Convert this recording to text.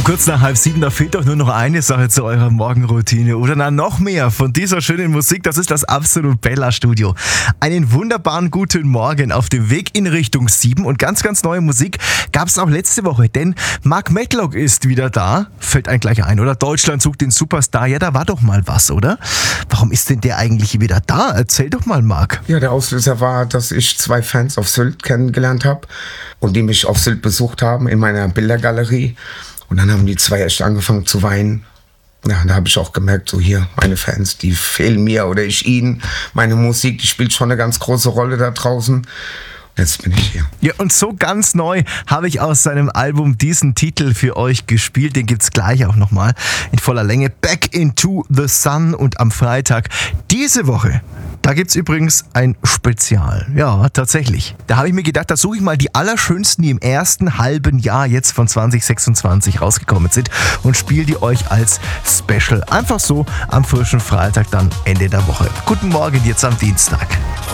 Kurz nach 6:30, da fehlt doch nur noch eine Sache zu eurer Morgenroutine. Oder na, noch mehr von dieser schönen Musik. Das ist das Absolut Bella Studio. Einen wunderbaren guten Morgen auf dem Weg in Richtung 7. Und ganz, ganz neue Musik gab es auch letzte Woche. Denn Mark Medlock ist wieder da. Fällt einem gleich ein, oder? Deutschland sucht den Superstar. Ja, da war doch mal was, oder? Warum ist denn der eigentlich wieder da? Erzähl doch mal, Marc. Ja, der Auslöser war, dass ich 2 Fans auf Sylt kennengelernt habe und die mich auf Sylt besucht haben in meiner Bildergalerie. Und dann haben die 2 echt angefangen zu weinen. Ja, da habe ich auch gemerkt, so hier, meine Fans, die fehlen mir oder ich ihnen. Meine Musik, die spielt schon eine ganz große Rolle da draußen. Jetzt bin ich hier. Ja, und so ganz neu habe ich aus seinem Album diesen Titel für euch gespielt. Den gibt's gleich auch nochmal in voller Länge. Back into the Sun. Und am Freitag diese Woche, da gibt's übrigens ein Spezial. Ja, tatsächlich. Da habe ich mir gedacht, da suche ich mal die allerschönsten, die im ersten halben Jahr jetzt von 2026 rausgekommen sind und spiele die euch als Special. Einfach so am frischen Freitag dann Ende der Woche. Guten Morgen jetzt am Dienstag.